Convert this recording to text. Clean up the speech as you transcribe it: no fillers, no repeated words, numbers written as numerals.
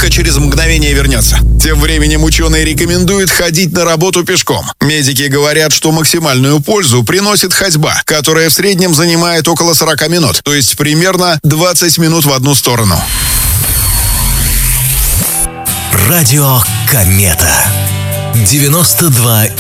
только через мгновение вернется. Тем временем ученые рекомендуют ходить на работу пешком. Медики говорят, что максимальную пользу приносит ходьба, которая в среднем занимает около 40 минут, то есть примерно 20 минут в одну сторону. Радио Комета 92